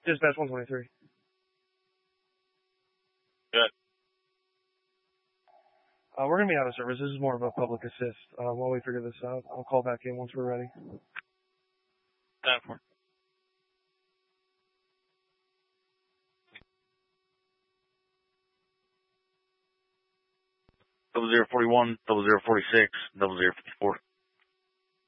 Dispatch 123. Good. We're going to be out of service. This is more of a public assist. While we figure this out, I'll call back in once we're ready. 10-4. Double 041, 0046, 0054.